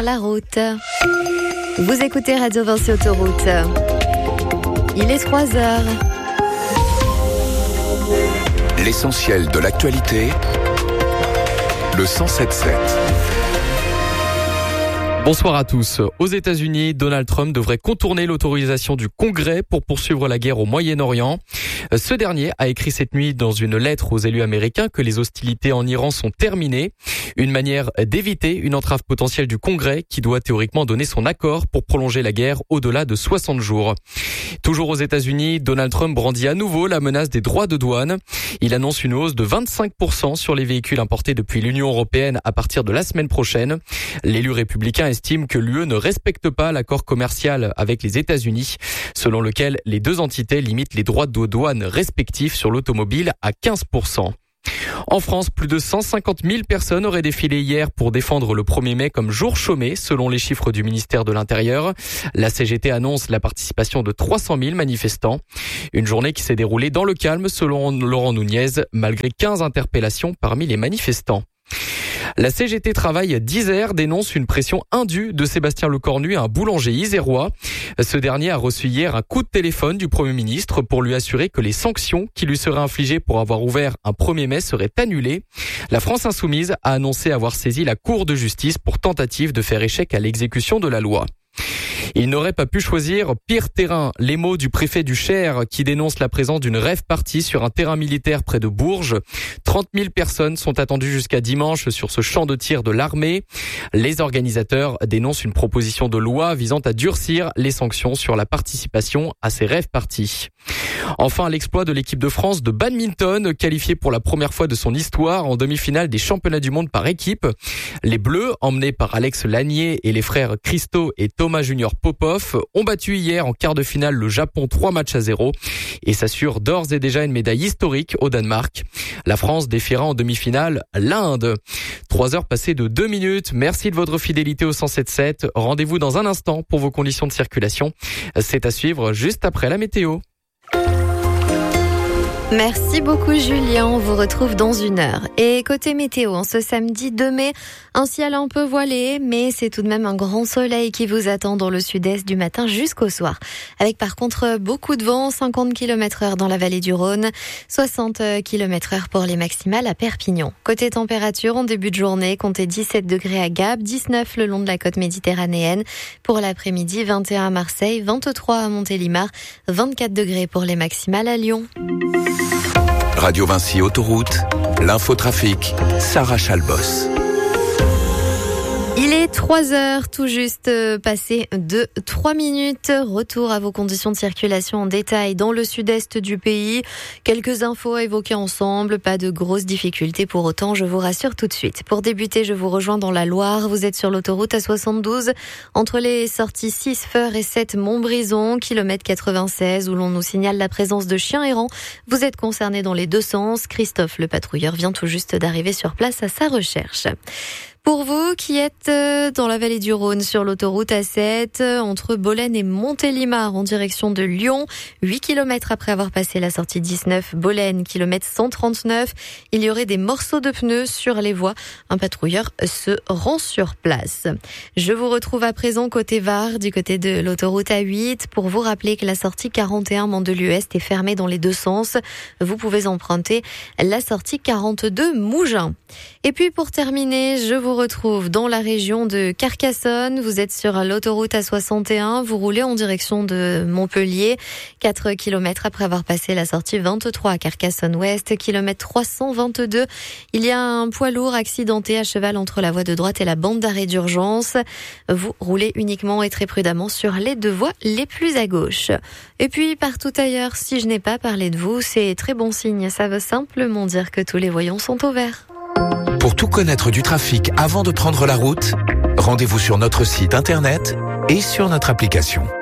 La route. Vous écoutez Radio Vinci Autoroute. Il est 3h. L'essentiel de l'actualité, le 107.7. Bonsoir à tous. Aux États-Unis, Donald Trump devrait contourner l'autorisation du Congrès pour poursuivre la guerre au Moyen-Orient. Ce dernier a écrit cette nuit dans une lettre aux élus américains que les hostilités en Iran sont terminées. Une manière d'éviter une entrave potentielle du Congrès qui doit théoriquement donner son accord pour prolonger la guerre au-delà de 60 jours. Toujours aux États-Unis, Donald Trump brandit à nouveau la menace des droits de douane. Il annonce une hausse de 25% sur les véhicules importés depuis l'Union européenne à partir de la semaine prochaine. L'élu républicain estime que l'UE ne respecte pas l'accord commercial avec les États-Unis, selon lequel les deux entités limitent les droits de douane respectifs sur l'automobile à 15%. En France, plus de 150 000 personnes auraient défilé hier pour défendre le 1er mai comme jour chômé, selon les chiffres du ministère de l'Intérieur. La CGT annonce la participation de 300 000 manifestants. Une journée qui s'est déroulée dans le calme, selon Laurent Nunez, malgré 15 interpellations parmi les manifestants. La CGT Travail d'Isère dénonce une pression indue de Sébastien Lecornu, un boulanger isérois. Ce dernier a reçu hier un coup de téléphone du Premier ministre pour lui assurer que les sanctions qui lui seraient infligées pour avoir ouvert un 1er mai seraient annulées. La France Insoumise a annoncé avoir saisi la Cour de justice pour tentative de faire échec à l'exécution de la loi. Il n'aurait pas pu choisir pire terrain. Les mots du préfet du Cher qui dénonce la présence d'une rave party sur un terrain militaire près de Bourges. 30 000 personnes sont attendues jusqu'à dimanche sur ce champ de tir de l'armée. Les organisateurs dénoncent une proposition de loi visant à durcir les sanctions sur la participation à ces rave parties. Enfin, l'exploit de l'équipe de France de badminton, qualifiée pour la première fois de son histoire en demi-finale des championnats du monde par équipe. Les Bleus, emmenés par Alex Lanier et les frères Christo et Thomas Junior Popov, ont battu hier en quart de finale le Japon 3-0 et s'assurent d'ores et déjà une médaille historique au Danemark. La France défiera en demi-finale l'Inde. 3 heures passées de 2 minutes. Merci de votre fidélité au 107.7. Rendez-vous dans un instant pour vos conditions de circulation. C'est à suivre juste après la météo. Merci beaucoup Julien, on vous retrouve dans 1 heure. Et côté météo, en ce samedi 2 mai, un ciel un peu voilé, mais c'est tout de même un grand soleil qui vous attend dans le sud-est du matin jusqu'au soir. Avec par contre beaucoup de vent, 50 km/h dans la vallée du Rhône, 60 km/h pour les maximales à Perpignan. Côté température, en début de journée, comptez 17 degrés à Gap, 19 le long de la côte méditerranéenne. Pour l'après-midi, 21 à Marseille, 23 à Montélimar, 24 degrés pour les maximales à Lyon. Radio Vinci Autoroute, l'infotrafic, Sarah Chalbos. Il est 3h, tout juste passé de 3 minutes. Retour à vos conditions de circulation en détail dans le sud-est du pays. Quelques infos à évoquer ensemble, pas de grosses difficultés pour autant, je vous rassure tout de suite. Pour débuter, je vous rejoins dans la Loire. Vous êtes sur l'autoroute A72, entre les sorties 6 Feur et 7 Montbrison, kilomètre 96, où l'on nous signale la présence de chiens errants. Vous êtes concerné dans les deux sens. Christophe, le patrouilleur, vient tout juste d'arriver sur place à sa recherche. Pour vous qui êtes dans la vallée du Rhône sur l'autoroute A7, entre Bolène et Montélimar en direction de Lyon, 8 km après avoir passé la sortie 19 Bolène, kilomètre 139, il y aurait des morceaux de pneus sur les voies. Un patrouilleur se rend sur place. Je vous retrouve à présent côté Var, du côté de l'autoroute A8, pour vous rappeler que la sortie 41 Mandelieu-Est est fermée dans les deux sens. Vous pouvez emprunter la sortie 42 Mougins. Et puis pour terminer, je vous retrouve dans la région de Carcassonne. Vous êtes sur l'autoroute A61. Vous roulez en direction de Montpellier. 4 km après avoir passé la sortie 23 à Carcassonne-Ouest, kilomètre 322. Il y a un poids lourd accidenté à cheval entre la voie de droite et la bande d'arrêt d'urgence. Vous roulez uniquement et très prudemment sur les deux voies les plus à gauche. Et puis partout ailleurs, si je n'ai pas parlé de vous, c'est très bon signe. Ça veut simplement dire que tous les voyants sont au vert. Pour tout connaître du trafic avant de prendre la route, rendez-vous sur notre site internet et sur notre application.